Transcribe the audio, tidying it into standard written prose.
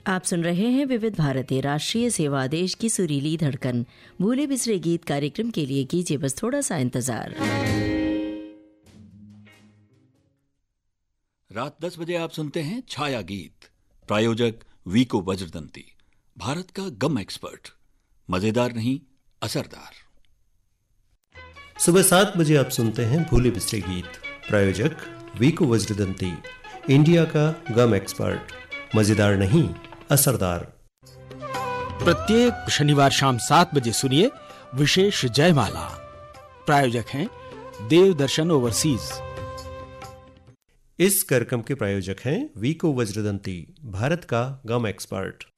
आप सुन रहे हैं विविध भारती राष्ट्रीय सेवा आदेश की सुरीली धड़कन। भूले बिसरे गीत कार्यक्रम के लिए कीजिए बस थोड़ा सा इंतजार। रात 10 बजे आप सुनते हैं छाया गीत। प्रायोजक वीको वज्रदंती, भारत का गम एक्सपर्ट। मजेदार नहीं, असरदार। सुबह 7 बजे आप सुनते हैं भूले बिसरे गीत। प्रायोजक वीको वज्रदंती, इंडिया का गम एक्सपर्ट। मजेदार नहीं, असरदार। प्रत्येक शनिवार शाम 7 बजे सुनिए विशेष जयमाला। प्रायोजक हैं देव दर्शन ओवरसीज। इस कार्यक्रम के प्रायोजक हैं वीको वज्रदंती, भारत का गम एक्सपर्ट।